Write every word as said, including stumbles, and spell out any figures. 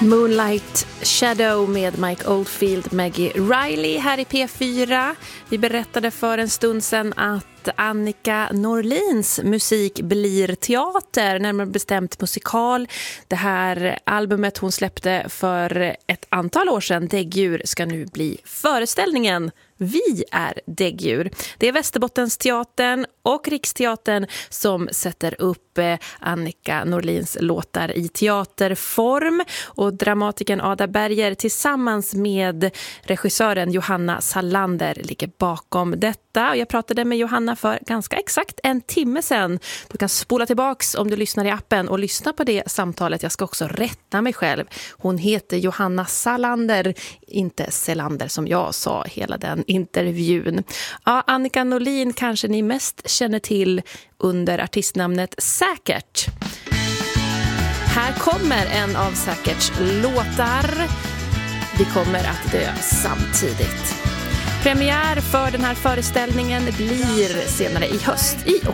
Moonlight Shadow med Mike Oldfield, Maggie Riley här i P fyra. Vi berättade för en stund sedan att Annika Norlins musik blir teater, närmare bestämt musikal. Det här albumet hon släppte för ett antal år sedan, Däggdjur, ska nu bli föreställningen Vi är däggdjur. Det är Västerbottensteatern och Riksteatern som sätter upp Annika Norlins låtar i teaterform, och dramatikern Ada Berger tillsammans med regissören Johanna Salander ligger bakom detta. Jag pratade med Johanna för ganska exakt en timme sedan. Du kan spola tillbaks om du lyssnar i appen och lyssna på det samtalet. Jag ska också rätta mig själv. Hon heter Johanna Salander, inte Selander som jag sa hela den intervjun. Ja, Annika Norlin kanske ni mest känner till under artistnamnet Säkert. Här kommer en av Säkerts låtar. Vi kommer att dö samtidigt. Premiär för den här föreställningen blir senare i höst, i